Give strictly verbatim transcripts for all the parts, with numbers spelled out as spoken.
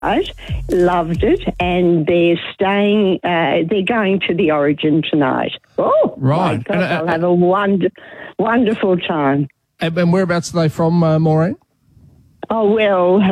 Right, loved it, and they're staying. Uh, they're going to the Origin tonight. Oh, right! My God, and, uh, they'll have a wonder, wonderful time. And, and whereabouts are they from, uh, Maureen? Oh well,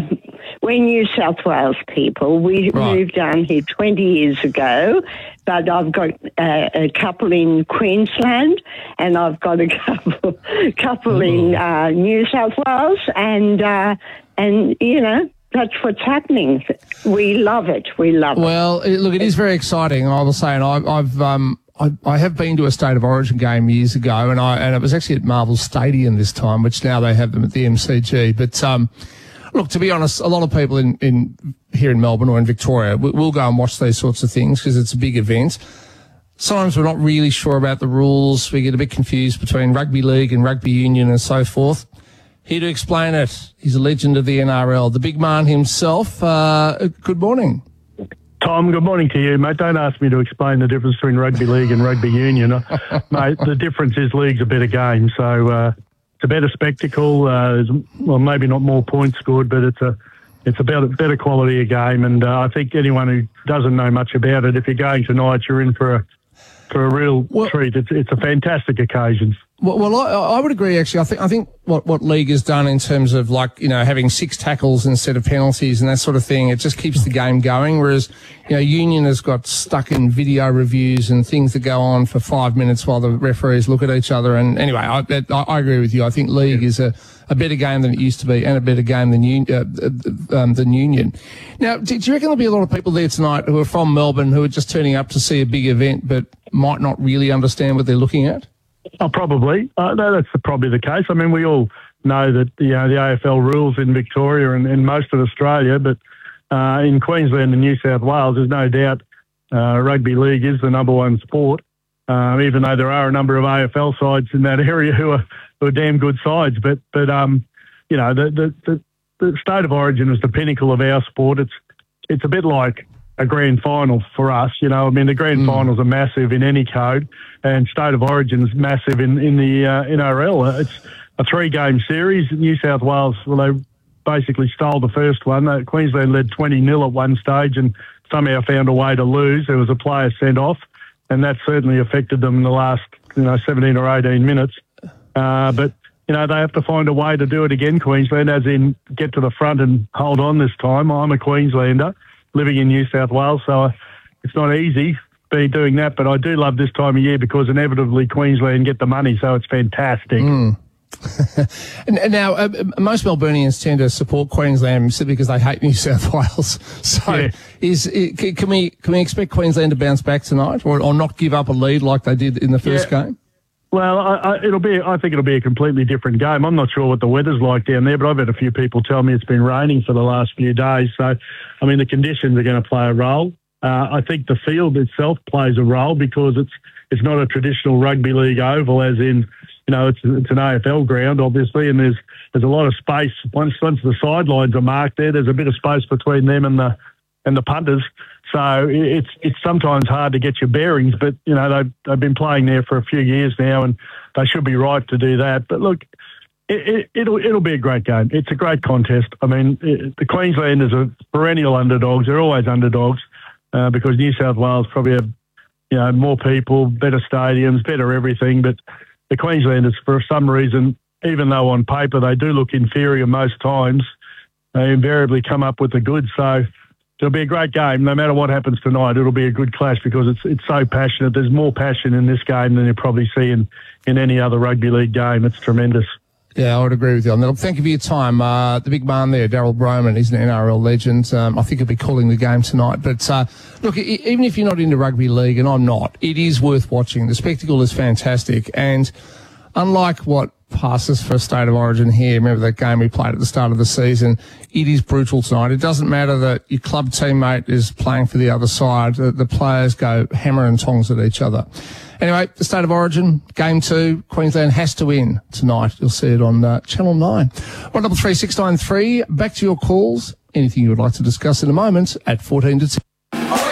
we're New South Wales people. We Right. moved down here twenty years ago, but I've got uh, a couple in Queensland, and I've got a couple couple in uh, New South Wales, and uh, and you know. That's what's happening. We love it. We love it. Well, it, look, it is very exciting. I was saying, I, I've, um, I, I have been to a State of Origin game years ago, and I, and it was actually at Marvel Stadium this time, which now they have them at the M C G. But, um, look, to be honest, a lot of people in, in, here in Melbourne or in Victoria will, will go and watch these sorts of things because it's a big event. Sometimes we're not really sure about the rules. We get a bit confused between rugby league and rugby union and so forth. Here to explain it, he's a legend of the N R L, the big man himself. Uh, good morning. Tom, good morning to you, mate. Don't ask me to explain the difference between rugby league and rugby union. Mate, the difference is league's a better game, so uh, it's a better spectacle. Uh, there's, well, maybe not more points scored, but it's a it's a better, better quality of game. And uh, I think anyone who doesn't know much about it, if you're going tonight, you're in for a for a real well, treat. It's it's a fantastic occasion. Well, well I, I would agree, actually. I think I think what, what League has done in terms of, like, you know, having six tackles instead of penalties and that sort of thing, it just keeps the game going, whereas, you know, Union has got stuck in video reviews and things that go on for five minutes while the referees look at each other. And anyway, I, I, I agree with you. I think League is a, a better game than it used to be and a better game than, uh, um, than Union. Now, do you reckon there'll be a lot of people there tonight who are from Melbourne who are just turning up to see a big event but might not really understand what they're looking at? Oh, probably. Uh, no, that's probably the case. I mean, we all know that, you know, the A F L rules in Victoria and, and most of Australia, but uh, in Queensland and New South Wales, there's no doubt uh, rugby league is the number one sport, uh, even though there are a number of A F L sides in that area who are, who are damn good sides. But, but um, you know, the, the, the, the State of Origin is the pinnacle of our sport. It's, it's a bit like a grand final for us, you know. I mean, the grand mm. finals are massive in any code, and State of Origin is massive in, in the uh, N R L. It's a three-game series. New South Wales, well, they basically stole the first one. Uh, Queensland led twenty nil at one stage and somehow found a way to lose. There was a player sent off, and that certainly affected them in the last, you know, seventeen or eighteen minutes. Uh, but, you know, they have to find a way to do it again, Queensland, as in get to the front and hold on this time. I'm a Queenslander living in New South Wales, so it's not easy be doing that, but I do love this time of year because inevitably Queensland get the money, so it's fantastic. Mm. and now, uh, most Melburnians tend to support Queensland simply because they hate New South Wales. So, yeah. is it, can we can we expect Queensland to bounce back tonight, or, or not give up a lead like they did in the first yeah. game? Well, I, I, it'll be. I think it'll be a completely different game. I'm not sure what the weather's like down there, but I've had a few people tell me it's been raining for the last few days. So, I mean, the conditions are going to play a role. Uh, I think the field itself plays a role because it's it's not a traditional rugby league oval, as in, you know, it's it's an A F L ground, obviously, and there's there's a lot of space. Once once the sidelines are marked there, there's a bit of space between them and the and the punters. So it's it's sometimes hard to get your bearings, but, you know, they've, they've been playing there for a few years now, and they should be right to do that. But look, it, it, it'll it'll be a great game. It's a great contest. I mean, it, the Queenslanders are perennial underdogs. They're always underdogs. Uh, because New South Wales probably have, you know, more people, better stadiums, better everything. But the Queenslanders, for some reason, even though on paper they do look inferior most times, they invariably come up with the goods. So it'll be a great game. No matter what happens tonight, it'll be a good clash because it's it's so passionate. There's more passion in this game than you probably see in, in any other rugby league game. It's tremendous. Yeah, I would agree with you on that. Thank you for your time. Uh, the big man there, Daryl Broman, he's an N R L legend. Um, I think he'll be calling the game tonight. But uh, look, I- even if you're not into rugby league, and I'm not, it is worth watching. The spectacle is fantastic. And unlike what passes for a State of Origin here, remember that game we played at the start of the season, it is brutal tonight. It doesn't matter that your club teammate is playing for the other side. The, the players go hammer and tongs at each other. Anyway, the State of Origin, game two, Queensland has to win tonight. You'll see it on uh, Channel nine. one double three six nine three. Back to your calls. Anything you would like to discuss in a moment at fourteen to ten.